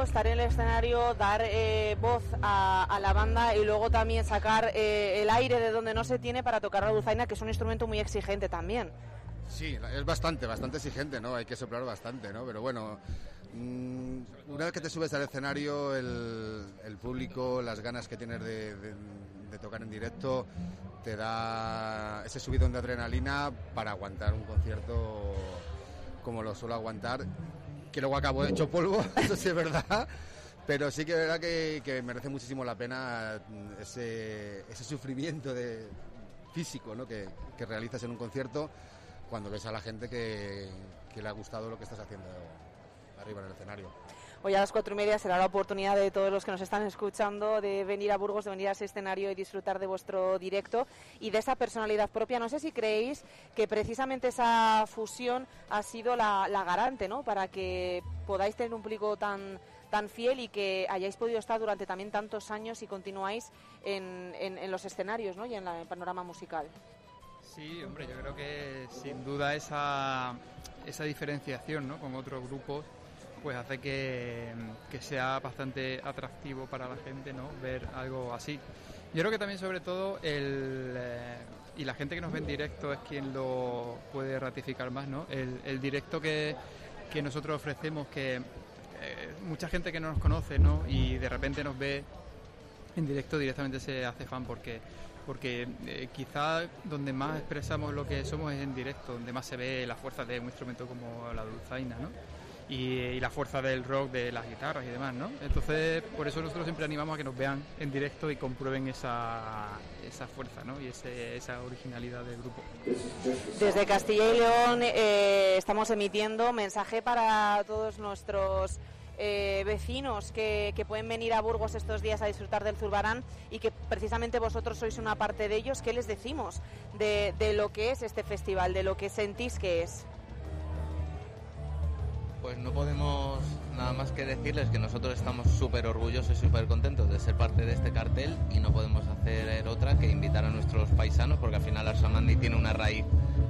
estar en el escenario, dar voz a la banda y luego también sacar el aire de donde no se tiene para tocar la dulzaina, que es un instrumento muy exigente también. Sí, es bastante exigente, ¿no? Hay que soplar bastante, ¿no? Pero bueno, una vez que te subes al escenario, el público, las ganas que tienes de tocar en directo, te da ese subidón de adrenalina para aguantar un concierto como lo suelo aguantar, que luego acabo hecho polvo, eso sí es verdad, pero sí que es verdad que merece muchísimo la pena ese sufrimiento físico, ¿no? que realizas en un concierto cuando ves a la gente que le ha gustado lo que estás haciendo arriba en el escenario. Hoy a las 4:30 será la oportunidad de todos los que nos están escuchando de venir a Burgos, de venir a ese escenario y disfrutar de vuestro directo y de esa personalidad propia. No sé si creéis que precisamente esa fusión ha sido la garante, ¿no?, para que podáis tener un público tan fiel y que hayáis podido estar durante también tantos años y continuáis en los escenarios, ¿no?, y en el panorama musical. Sí, hombre, yo creo que sin duda esa diferenciación, ¿no?, con otros grupos pues hace que sea bastante atractivo para la gente, ¿no?, ver algo así. Yo creo que también, sobre todo, y la gente que nos ve en directo es quien lo puede ratificar más, ¿no?, el directo que nosotros ofrecemos, que mucha gente que no nos conoce, ¿no?, y de repente nos ve en directo, directamente se hace fan porque quizá donde más expresamos lo que somos es en directo, donde más se ve la fuerza de un instrumento como la dulzaina, ¿no?, y la fuerza del rock, de las guitarras y demás, ¿no? Entonces, por eso nosotros siempre animamos a que nos vean en directo y comprueben esa fuerza, ¿no?, y esa originalidad del grupo. Desde Castilla y León estamos emitiendo mensaje para todos nuestros vecinos que pueden venir a Burgos estos días a disfrutar del Zurbarán y que precisamente vosotros sois una parte de ellos. ¿Qué les decimos de lo que es este festival, de lo que sentís que es? Pues no podemos nada más que decirles que nosotros estamos súper orgullosos y súper contentos de ser parte de este cartel y no podemos hacer otra que invitar a nuestros paisanos, porque al final Arsamandi tiene una raíz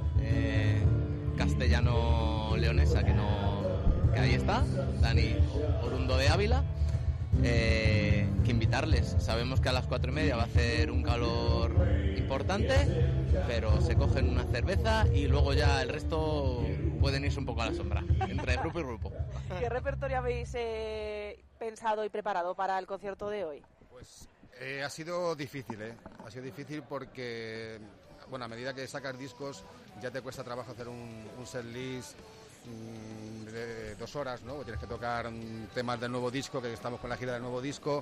castellano-leonesa que ahí está, Dani Orundo de Ávila, que invitarles. Sabemos que a las 4:30 va a hacer un calor importante, pero se cogen una cerveza y luego ya el resto pueden irse un poco a la sombra, entre grupo y grupo. ¿Qué repertorio habéis pensado y preparado para el concierto de hoy? Pues ha sido difícil, ha sido difícil porque, bueno, a medida que sacas discos ya te cuesta trabajo hacer un set list de 2 horas, ¿no? Tienes que tocar temas del nuevo disco, que estamos con la gira del nuevo disco,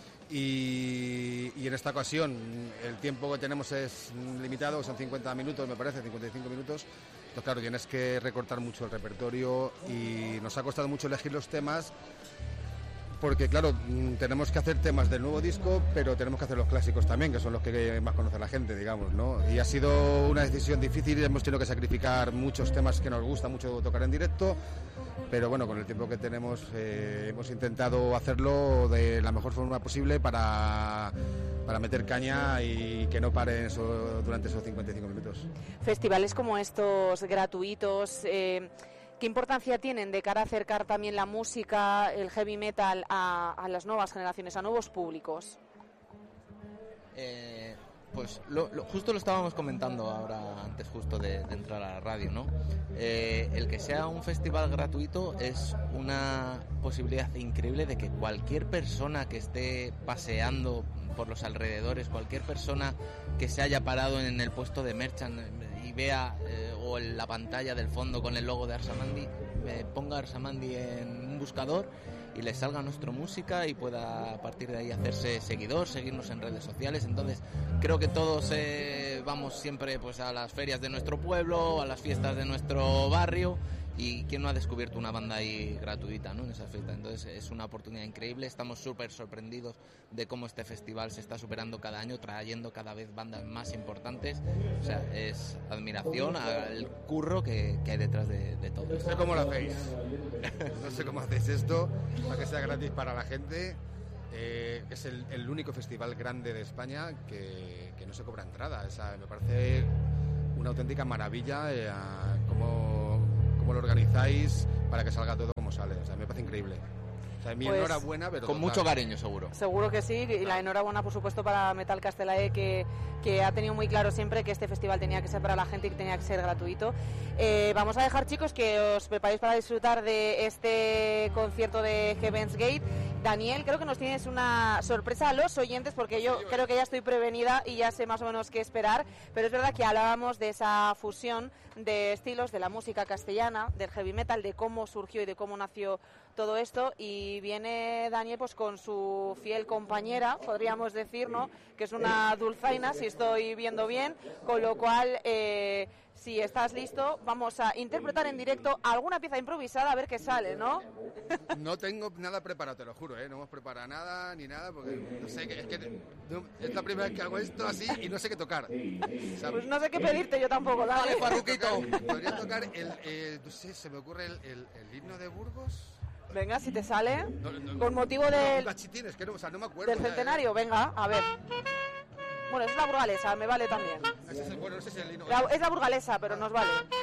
y en esta ocasión el tiempo que tenemos es limitado, son 50 minutos, me parece, 55 minutos. Entonces, claro, tienes que recortar mucho el repertorio y nos ha costado mucho elegir los temas porque, claro, tenemos que hacer temas del nuevo disco, pero tenemos que hacer los clásicos también, que son los que más conoce la gente, digamos, ¿no? Y ha sido una decisión difícil, hemos tenido que sacrificar muchos temas que nos gusta mucho tocar en directo, pero bueno, con el tiempo que tenemos hemos intentado hacerlo de la mejor forma posible para meter caña y que no pare eso durante esos 55 minutos. Festivales como estos gratuitos, ¿qué importancia tienen de cara a acercar también la música, el heavy metal a las nuevas generaciones, a nuevos públicos? Pues justo lo estábamos comentando ahora, antes justo de entrar a la radio, ¿no? El que sea un festival gratuito es una posibilidad increíble de que cualquier persona que esté paseando por los alrededores, cualquier persona que se haya parado en el puesto de merchan y vea o en la pantalla del fondo con el logo de Arsamandi, ponga Arsamandi en un buscador y le salga nuestra música y pueda a partir de ahí hacerse seguidor, seguirnos en redes sociales. Entonces creo que todos vamos siempre pues a las ferias de nuestro pueblo, a las fiestas de nuestro barrio, y quién no ha descubierto una banda ahí gratuita, ¿no?, en esa fiesta. Entonces es una oportunidad increíble, estamos súper sorprendidos de cómo este festival se está superando cada año, trayendo cada vez bandas más importantes. O sea, es admiración al curro que hay detrás de todo. No sé cómo lo hacéis, no sé cómo hacéis esto para que sea gratis para la gente. Es el único festival grande de España que no se cobra entrada. O sea, me parece una auténtica maravilla cómo lo organizáis para que salga todo como sale. O sea, me parece increíble. sea, mi Pues, enhorabuena, pero Con total. mucho cariño, seguro. Seguro que sí, y la enhorabuena por supuesto para Metal Castelae, que ha tenido muy claro siempre que este festival tenía que ser para la gente y que tenía que ser gratuito. Vamos a dejar, chicos, que os preparéis para disfrutar de este concierto de Heaven's Gate. Daniel, creo que nos tienes una sorpresa a los oyentes, porque yo creo que ya estoy prevenida y ya sé más o menos qué esperar, pero es verdad que hablábamos de esa fusión de estilos de la música castellana, del heavy metal, de cómo surgió y de cómo nació todo esto, y viene Daniel pues con su fiel compañera, podríamos decir, ¿no?, que es una dulzaina, si estoy viendo bien, con lo cual si estás listo, vamos a interpretar en directo alguna pieza improvisada a ver qué sale, ¿no? No tengo nada preparado, te lo juro, ¿eh? No hemos preparado nada ni nada, porque no sé, es la primera vez que hago esto así y no sé qué tocar. O sea, Pues no sé qué pedirte yo tampoco, dale. podría tocar no sé, se me ocurre el himno de Burgos. Venga, si te sale, No, con motivo un del cachitín, es que no, o sea, no me acuerdo. del ya, centenario, venga, a ver. Bueno, es la burgalesa, me vale también. Ese es bueno, no sé si es el himno. Es la burgalesa, pero nos vale.